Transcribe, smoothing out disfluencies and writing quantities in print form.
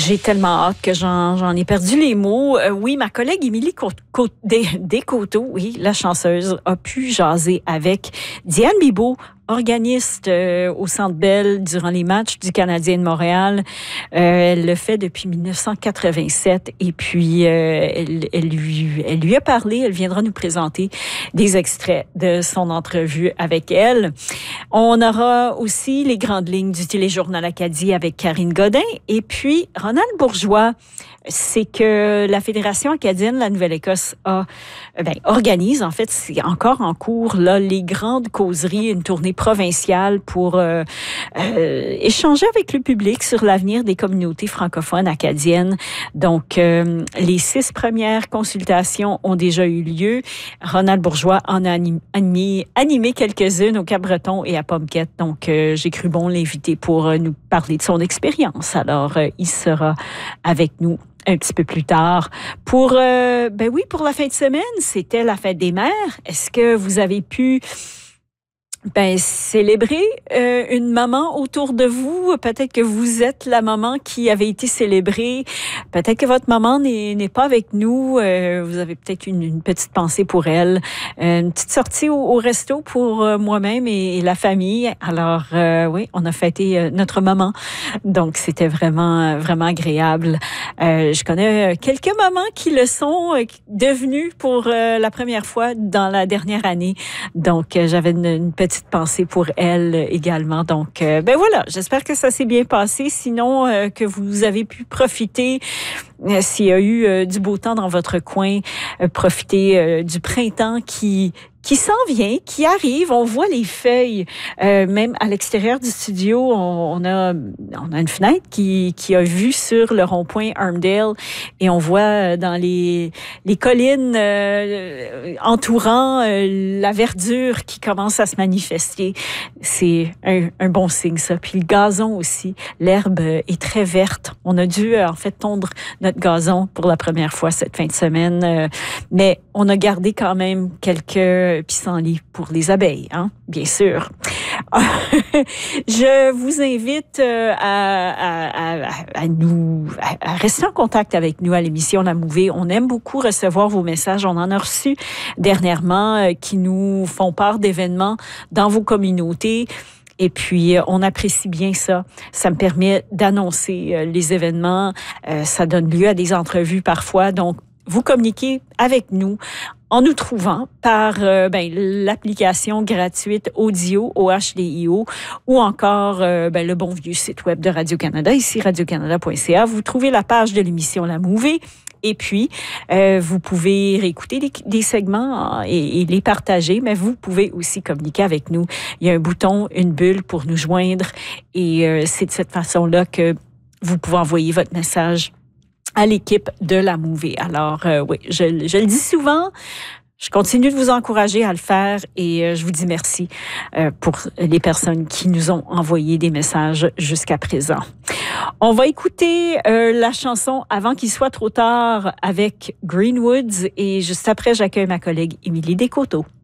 J'ai tellement hâte que j'en ai perdu les mots. Oui, ma collègue Émilie Descoteaux, oui, la chanceuse, a pu jaser avec Diane Bibeau, organiste au Centre Bell durant les matchs du Canadien de Montréal. Elle le fait depuis 1987 et puis elle lui a parlé. Elle viendra nous présenter des extraits de son entrevue avec elle. On aura aussi les grandes lignes du Téléjournal Acadie avec Karine Godin et puis Ronald Bourgeois. C'est que la Fédération acadienne de la Nouvelle-Écosse organise, en fait, c'est encore en cours, là, les grandes causeries, une tournée provinciale pour échanger avec le public sur l'avenir des communautés francophones acadiennes. Donc, les 6 premières consultations ont déjà eu lieu. Ronald Bourgeois en a animé quelques-unes au Cap-Breton et à Pomquet. Donc, j'ai cru bon l'inviter pour nous parler de son expérience. Alors, il sera avec nous un petit peu plus tard. Pour la fin de semaine, c'était la fête des mères. Est-ce que vous avez pu célébrer une maman autour de vous? Peut-être que vous êtes la maman qui avait été célébrée. Peut-être que votre maman n'est pas avec nous. Vous avez peut-être une petite pensée pour elle. Une petite sortie au resto pour moi-même et la famille. Alors, oui, on a fêté notre maman. Donc, c'était vraiment, vraiment agréable. Je connais quelques mamans qui le sont devenues pour la première fois dans la dernière année. Donc, j'avais une petite pensée pour elle également. Donc, voilà, j'espère que ça s'est bien passé. Sinon, que vous avez pu profiter, s'il y a eu du beau temps dans votre coin, profiter du printemps qui s'en vient, qui arrive. On voit les feuilles, même à l'extérieur du studio. On a une fenêtre qui a vue sur le rond-point Armdale et on voit dans les collines entourant la verdure qui commence à se manifester. C'est un bon signe, ça. Puis le gazon aussi. L'herbe est très verte. On a dû, en fait, tondre notre gazon pour la première fois cette fin de semaine. Mais on a gardé quand même quelques pissenlits pour les abeilles, hein, bien sûr. Je vous invite à rester en contact avec nous à l'émission La Mouvée. On aime beaucoup recevoir vos messages. On en a reçu dernièrement qui nous font part d'événements dans vos communautés. Et puis, on apprécie bien ça. Ça me permet d'annoncer les événements. Ça donne lieu à des entrevues parfois. Donc, vous communiquez avec nous en nous trouvant par l'application gratuite Audio, OHDIO, ou encore le bon vieux site web de Radio-Canada, ici radiocanada.ca. Vous trouvez la page de l'émission La Mouvée. Et puis, vous pouvez réécouter des segments et les partager, mais vous pouvez aussi communiquer avec nous. Il y a un bouton, une bulle pour nous joindre. Et c'est de cette façon-là que vous pouvez envoyer votre message à l'équipe de La Mouvée. Alors, oui, je le dis souvent, je continue de vous encourager à le faire et je vous dis merci pour les personnes qui nous ont envoyé des messages jusqu'à présent. On va écouter la chanson Avant qu'il soit trop tard avec Greenwoods et juste après, j'accueille ma collègue Émilie Descoteaux.